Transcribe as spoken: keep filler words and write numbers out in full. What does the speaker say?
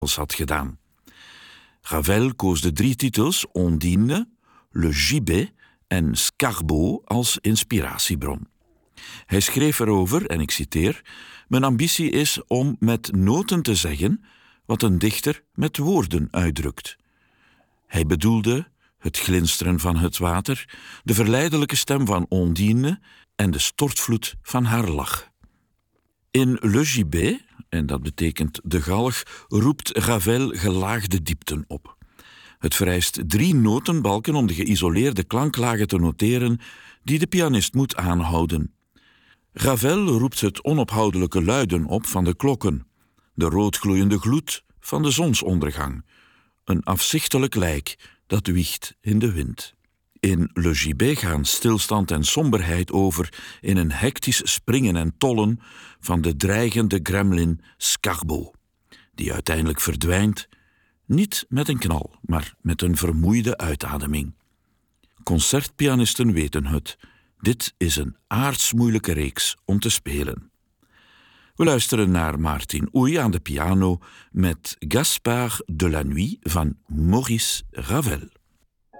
had gedaan. Ravel koos de drie titels Ondine, Le Gibet en Scarbeau als inspiratiebron. Hij schreef erover, en ik citeer: "Mijn ambitie is om met noten te zeggen wat een dichter met woorden uitdrukt." Hij bedoelde het glinsteren van het water, de verleidelijke stem van Ondine en de stortvloed van haar lach. In Le Gibet, en dat betekent de galg, roept Ravel gelaagde diepten op. Het vereist drie notenbalken om de geïsoleerde klanklagen te noteren die de pianist moet aanhouden. Ravel roept het onophoudelijke luiden op van de klokken, de roodgloeiende gloed van de zonsondergang, een afzichtelijk lijk dat wiegt in de wind. In Le Gibet gaan stilstand en somberheid over in een hectisch springen en tollen van de dreigende gremlin Scarbeau, die uiteindelijk verdwijnt, niet met een knal, maar met een vermoeide uitademing. Concertpianisten weten het. Dit is een aartsmoeilijke reeks om te spelen. We luisteren naar Martin Oei aan de piano met Gaspard de la Nuit van Maurice Ravel.